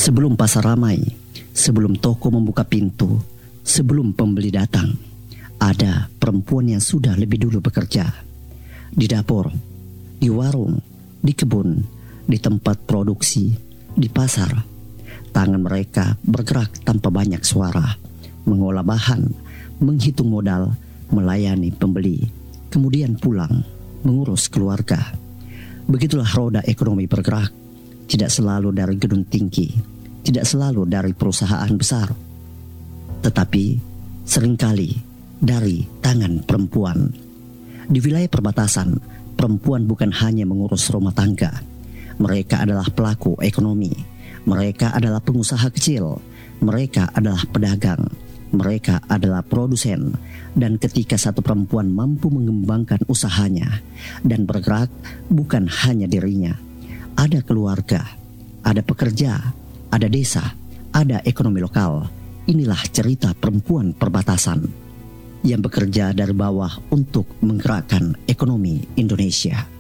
Sebelum pasar ramai, sebelum toko membuka pintu, sebelum pembeli datang, ada perempuan yang sudah lebih dulu bekerja. Di dapur, di warung, di kebun, di tempat produksi, di pasar. Tangan mereka bergerak tanpa banyak suara, mengolah bahan, menghitung modal, melayani pembeli, kemudian pulang, mengurus keluarga. Begitulah roda ekonomi bergerak, tidak selalu dari gedung tinggi, tidak selalu dari perusahaan besar, tetapi seringkali dari tangan perempuan. Di wilayah perbatasan, perempuan bukan hanya mengurus rumah tangga. Mereka adalah pelaku ekonomi, mereka adalah pengusaha kecil, mereka adalah pedagang, mereka adalah produsen. Dan ketika satu perempuan mampu mengembangkan usahanya dan bergerak, bukan hanya dirinya, ada keluarga, ada pekerja, ada desa, ada ekonomi lokal. Inilah cerita perempuan perbatasan yang bekerja dari bawah untuk menggerakkan ekonomi Indonesia.